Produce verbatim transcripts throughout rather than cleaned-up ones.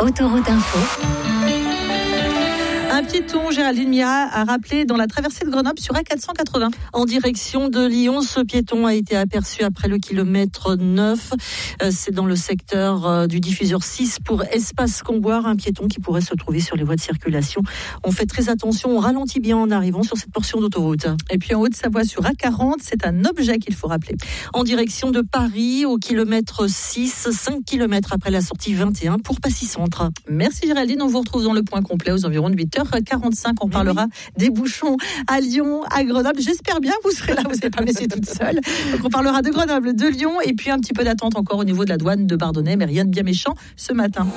Autoroute Info. Un piéton, Géraldine Mira, a rappelé dans la traversée de Grenoble sur A quatre cent quatre-vingts. En direction de Lyon, ce piéton a été aperçu après le kilomètre neuf. C'est dans le secteur du diffuseur six pour Espace Comboire, un piéton qui pourrait se trouver sur les voies de circulation. On fait très attention, on ralentit bien en arrivant sur cette portion d'autoroute. Et puis en Haute-Savoie sur A quarante, c'est un objet qu'il faut rappeler. En direction de Paris, au kilomètre six, cinq kilomètres après la sortie vingt et un pour Passy-Centre. Merci Géraldine, on vous retrouve dans le point complet aux environs de huit heures quarante-cinq. On parlera oui. des bouchons à Lyon, à Grenoble. J'espère bien que vous serez là, vous n'allez pas me laisser toute seule. Donc on parlera de Grenoble, de Lyon et puis un petit peu d'attente encore au niveau de la douane de Bardonnay, mais rien de bien méchant ce matin.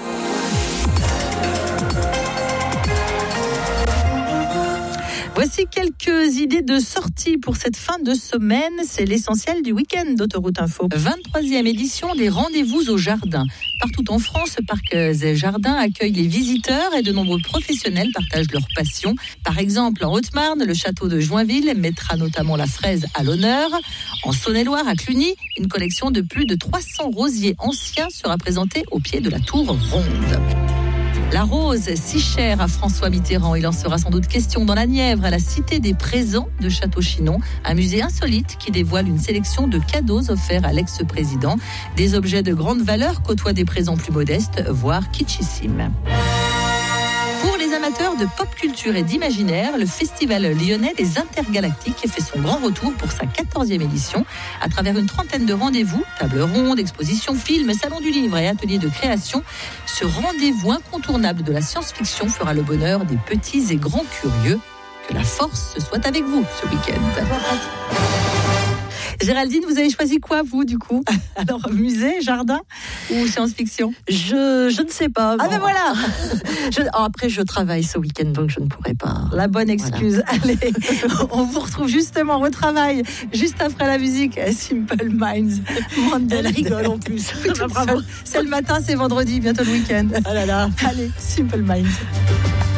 Voici quelques idées de sortie pour cette fin de semaine. C'est l'essentiel du week-end d'Autoroute Info. vingt-troisième édition des rendez-vous au jardin. Partout en France, parcs et jardins accueillent les visiteurs et de nombreux professionnels partagent leur passion. Par exemple, en Haute-Marne, le château de Joinville mettra notamment la fraise à l'honneur. En Saône-et-Loire, à Cluny, une collection de plus de trois cents rosiers anciens sera présentée au pied de la tour ronde. La rose, si chère à François Mitterrand, il en sera sans doute question dans la Nièvre, à la Cité des Présents de Château-Chinon, un musée insolite qui dévoile une sélection de cadeaux offerts à l'ex-président. Des objets de grande valeur côtoient des présents plus modestes, voire kitschissimes. Pour les amateurs de pop culture et d'imaginaire, le festival lyonnais des Intergalactiques fait son grand retour pour sa quatorzième édition. À travers une trentaine de rendez-vous, tables rondes, expositions, films, salons du livre et ateliers de création, ce rendez-vous incontournable de la science-fiction fera le bonheur des petits et grands curieux. Que la force soit avec vous ce week-end. Géraldine, vous avez choisi quoi, vous, du coup? Alors, musée, jardin ou science-fiction? Je, je ne sais pas. Ah, ben voilà. je, oh, Après, je travaille ce week-end, donc je ne pourrai pas. La bonne excuse. Voilà. Allez, on vous retrouve justement au travail, juste après la musique. Simple Minds. Elle rigole en plus. Oui, c'est le matin, c'est vendredi, bientôt le week-end. Ah là là. Allez, Simple Minds.